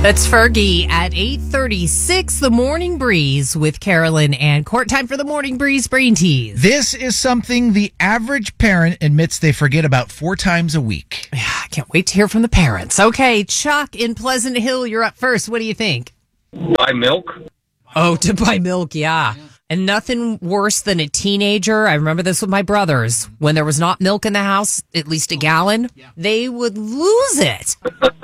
That's Fergie at 8:36, The Morning Breeze with Carolyn and Court. Time for the Morning Breeze Brain Tease. This is something the average parent admits they forget about 4 times a week. Yeah, I can't wait to hear from the parents. Okay, Chuck in Pleasant Hill, you're up first. What do you think? Buy milk. Oh, to buy milk, yeah. And nothing worse than a teenager. I remember this with my brothers. When there was not milk in the house, at least a gallon, they would lose it.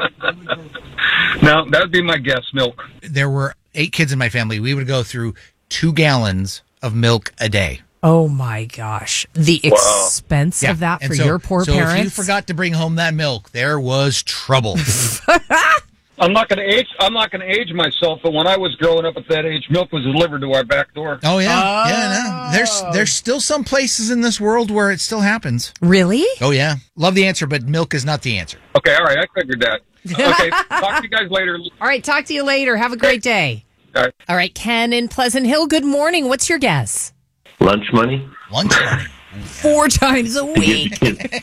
No, that would be my guess, milk. There were 8 kids in my family. We would go through 2 gallons of milk a day. Oh, my gosh. The expense of that for your poor parents. So if you forgot to bring home that milk, there was trouble. I'm not going to age myself, but when I was growing up at that age, milk was delivered to our back door. Oh, yeah. Yeah, no. There's still some places in this world where it still happens. Really? Oh, yeah. Love the answer, but milk is not the answer. Okay, all right. I figured that. Okay, talk to you guys later. All right, talk to you later. Have a great day. All right, Ken in Pleasant Hill, good morning. What's your guess? Lunch money? Lunch money. 4 times a week.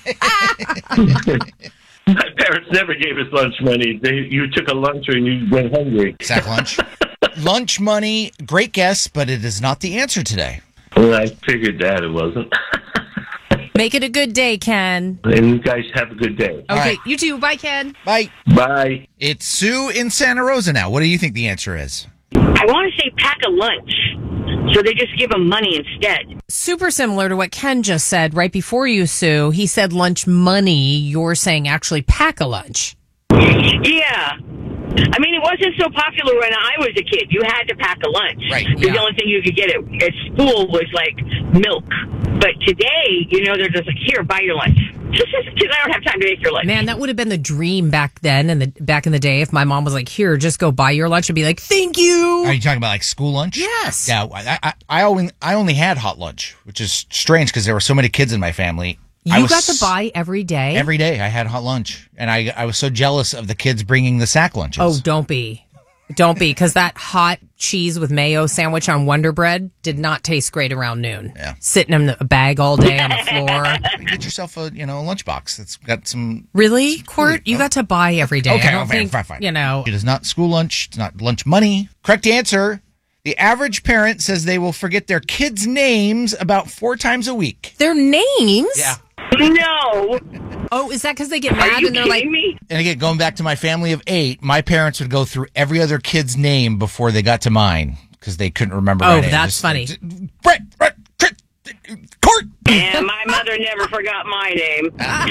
My parents never gave us lunch money. You took a lunch and you went hungry. Sack lunch. Lunch money, great guess, but it is not the answer today. Well, I figured that it wasn't. Make it a good day, Ken. And you guys have a good day. Okay, right. You too. Bye, Ken. Bye. Bye. It's Sue in Santa Rosa now. What do you think the answer is? I want to say pack a lunch. So they just give them money instead. Super similar to what Ken just said right before you, Sue. He said lunch money. You're saying actually pack a lunch. Yeah. I mean, it wasn't so popular when I was a kid. You had to pack a lunch. Right. Because the only thing you could get at school was, like, milk. But today, they're just like, here, buy your lunch. Just because I don't have time to make your lunch. Man, that would have been the dream back then and back in the day if my mom was like, here, just go buy your lunch and be like, thank you. Are you talking about like school lunch? Yes. Yeah, I only had hot lunch, which is strange because there were so many kids in my family. You got to buy every day? Every day I had hot lunch. And I was so jealous of the kids bringing the sack lunches. Oh, don't be. Don't be, because that hot cheese with mayo sandwich on Wonder Bread did not taste great around noon. Yeah. Sitting in a bag all day on the floor. Get yourself a lunchbox that's got some... Really, Court? You got to buy every day. Okay, I don't think, fine. It is not school lunch. It's not lunch money. Correct answer. The average parent says they will forget their kids' names about 4 times a week. Their names? Yeah. No. Oh, is that because they get mad and they're like... me? And again, going back to my family of 8, my parents would go through every other kid's name before they got to mine because they couldn't remember my name. Oh, that's funny. Brett, Chris, Court. And my mother never forgot my name.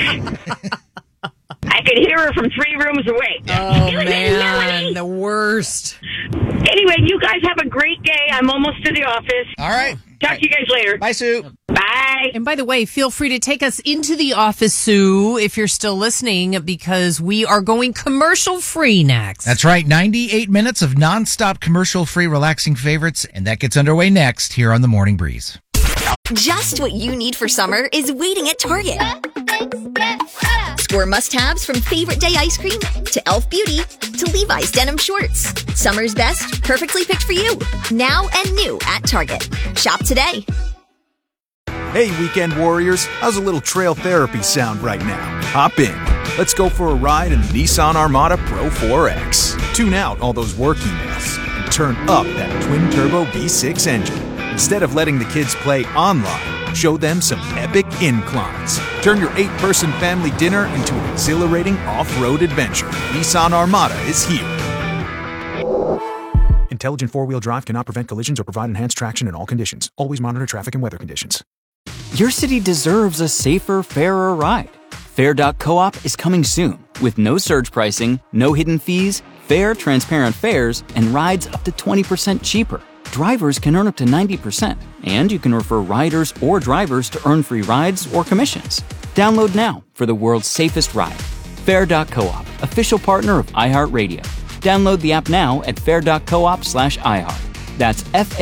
I could hear her from 3 rooms away. Oh, man, the worst. Anyway, you guys have a great day. I'm almost to the office. All right. Talk to you guys later. Bye, Sue. Bye. And by the way, feel free to take us into the office, Sue, if you're still listening, because we are going commercial-free next. That's right. 98 minutes of nonstop commercial-free relaxing favorites, and that gets underway next here on The Morning Breeze. Just what you need for summer is waiting at Target. Score must-haves from Favorite Day ice cream to Elf Beauty to Levi's denim shorts. Summer's best, perfectly picked for you. Now and new at Target. Shop today. Hey, weekend warriors, how's a little trail therapy sound right now? Hop in. Let's go for a ride in the Nissan Armada Pro 4X. Tune out all those work emails and turn up that twin-turbo V6 engine. Instead of letting the kids play online, show them some epic inclines. Turn your 8-person family dinner into an exhilarating off-road adventure. Nissan Armada is here. Intelligent four-wheel drive cannot prevent collisions or provide enhanced traction in all conditions. Always monitor traffic and weather conditions. Your city deserves a safer, fairer ride. Fair.coop is coming soon with no surge pricing, no hidden fees, fair, transparent fares, and rides up to 20% cheaper. Drivers can earn up to 90%, and you can refer riders or drivers to earn free rides or commissions. Download now for the world's safest ride. Fair.coop, official partner of iHeartRadio. Download the app now at fair.coop/iHeart. That's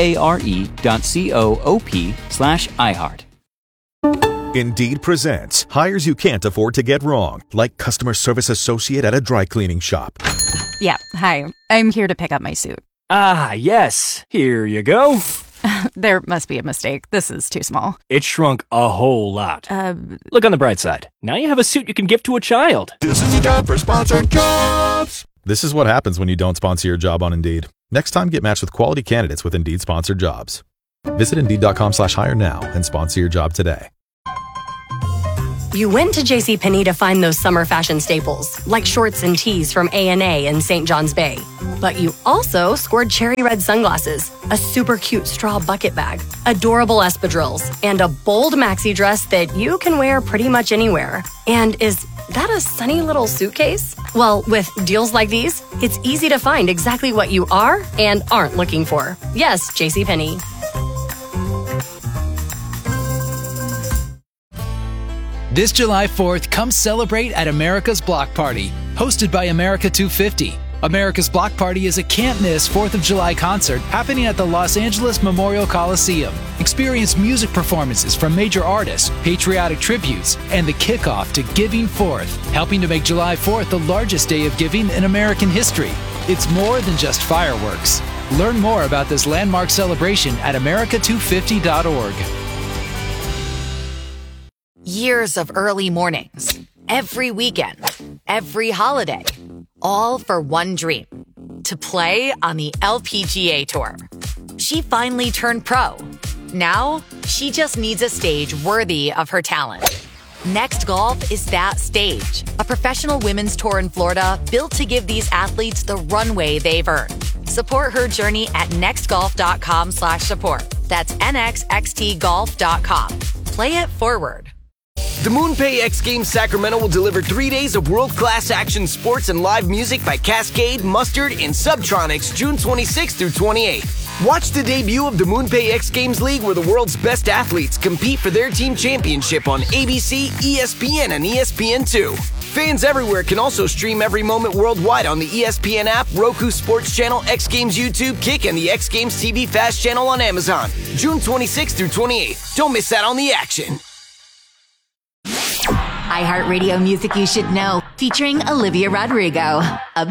FARE.coop/iHeart. Indeed presents hires you can't afford to get wrong, like customer service associate at a dry cleaning shop. Yeah, hi. I'm here to pick up my suit. Ah, yes. Here you go. There must be a mistake. This is too small. It shrunk a whole lot. Look on the bright side. Now you have a suit you can give to a child. This is time for Sponsored Jobs. This is what happens when you don't sponsor your job on Indeed. Next time, get matched with quality candidates with Indeed sponsored jobs. Visit Indeed.com/hire now and sponsor your job today. You went to JCPenney to find those summer fashion staples, like shorts and tees from A&A in St. John's Bay. But you also scored cherry red sunglasses, a super cute straw bucket bag, adorable espadrilles, and a bold maxi dress that you can wear pretty much anywhere. And is that a sunny little suitcase? Well, with deals like these, it's easy to find exactly what you are and aren't looking for. Yes, JCPenney. This July 4th, come celebrate at America's Block Party, hosted by America 250. America's Block Party is a can't-miss 4th of July concert happening at the Los Angeles Memorial Coliseum. Experience music performances from major artists, patriotic tributes, and the kickoff to Giving Forth, helping to make July 4th the largest day of giving in American history. It's more than just fireworks. Learn more about this landmark celebration at america250.org. Years of early mornings, every weekend, every holiday, all for one dream, to play on the LPGA Tour. She finally turned pro. Now, she just needs a stage worthy of her talent. Next Golf is that stage, a professional women's tour in Florida built to give these athletes the runway they've earned. Support her journey at nextgolf.com/support. That's nxxtgolf.com. Play it forward. The MoonPay X Games Sacramento will deliver 3 days of world-class action sports and live music by Cascade, Mustard, and Subtronics June 26th through 28th. Watch the debut of the MoonPay X Games League, where the world's best athletes compete for their team championship on ABC, ESPN, and ESPN2. Fans everywhere can also stream every moment worldwide on the ESPN app, Roku Sports Channel, X Games YouTube, Kick, and the X Games TV Fast channel on Amazon. June 26th through 28th. Don't miss out on the action. iHeartRadio Music You Should Know, featuring Olivia Rodrigo.